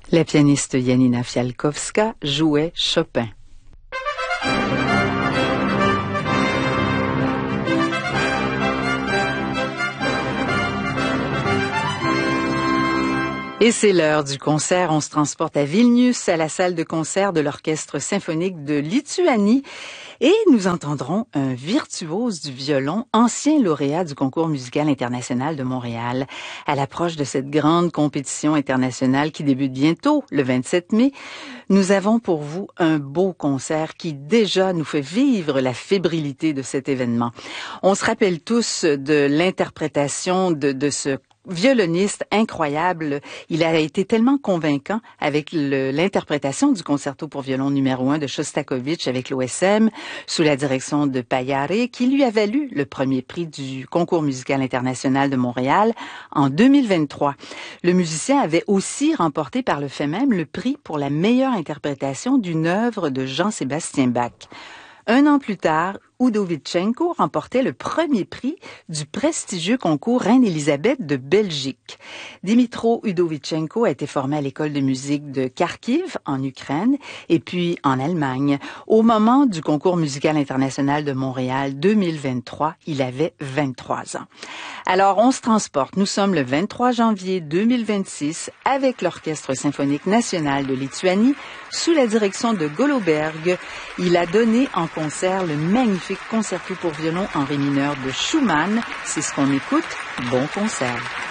La pianiste Janina Fialkowska jouait Chopin. Et c'est l'heure du concert. On se transporte à Vilnius, à la salle de concert de l'Orchestre symphonique de Lituanie. Et nous entendrons un virtuose du violon, ancien lauréat du concours musical international de Montréal. À l'approche de cette grande compétition internationale qui débute bientôt, le 27 mai, nous avons pour vous un beau concert qui déjà nous fait vivre la fébrilité de cet événement. On se rappelle tous de l'interprétation de ce violoniste incroyable. Il a été tellement convaincant avec l'interprétation du concerto pour violon numéro 1 de Shostakovich avec l'OSM sous la direction de Paillare, qui lui a valu le premier prix du concours musical international de Montréal en 2023. Le musicien avait aussi remporté par le fait même le prix pour la meilleure interprétation d'une œuvre de Jean-Sébastien Bach. Un an plus tard, Udovichenko remportait le premier prix du prestigieux concours Reine-Élisabeth de Belgique. Dimitro Udovichenko a été formé à l'école de musique de Kharkiv, en Ukraine, et puis en Allemagne. Au moment du concours musical international de Montréal 2023, il avait 23 ans. Alors, on se transporte. Nous sommes le 23 janvier 2026 avec l'Orchestre symphonique national de Lituanie sous la direction de Goloberg. Il a donné en concert le magnifique concerto pour violon en ré mineur de Schumann. C'est ce qu'on écoute. Bon concert.